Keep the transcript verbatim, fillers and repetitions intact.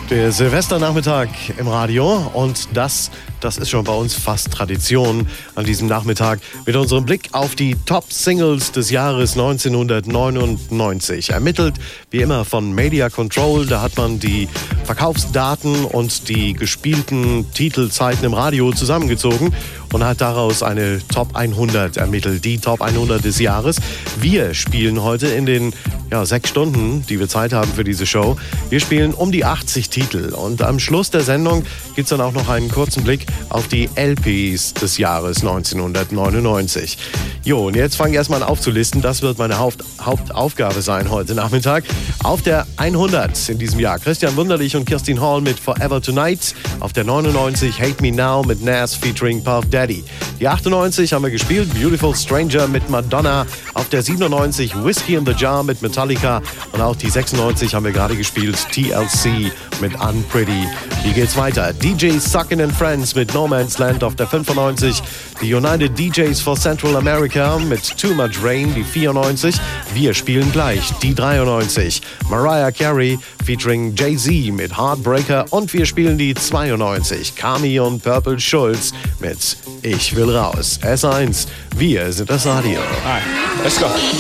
Der Silvesternachmittag im Radio und das, das ist schon bei uns fast Tradition an diesem Nachmittag mit unserem Blick auf die Top-Singles des Jahres neunzehnhundertneunundneunzig. Ermittelt wie immer von Media Control, da hat man die Verkaufsdaten und die gespielten Titelzeiten im Radio zusammengezogen und hat daraus eine Top hundert ermittelt, die Top hundert des Jahres. Wir spielen heute in den ja, sechs Stunden, die wir Zeit haben für diese Show, wir spielen um die achtzig Titel und am Schluss der Sendung gibt es dann auch noch einen kurzen Blick auf die L Ps des Jahres neunzehnhundertneunundneunzig. Jo, und jetzt fange ich erstmal an aufzulisten, das wird meine Haupt- Hauptaufgabe sein heute Nachmittag. Auf der hundert in diesem Jahr Christian Wunderlich und Kirstin Hall mit Forever Tonight, auf der neunundneunzig Hate Me Now mit Nas featuring Puff Daddy. Die achtundneunzig haben wir gespielt, Beautiful Stranger mit Madonna, auf der siebenundneunzig Whiskey in the Jar mit Metallica und auch die sechsundneunzig haben wir gerade gespielt, T L C mit Unpretty. Wie geht's weiter? D J Suckin' and Friends mit No Man's Land auf der fünfundneunzig, die United D Js for Central America mit Too Much Rain, die vierundneunzig. Wir spielen gleich die dreiundneunzig, Mariah Carey featuring Jay-Z mit Heartbreaker und wir spielen die zweiundneunzig, Kami und Purple Schulz mit Ich will raus. S eins, wir sind das Radio. All right, let's go.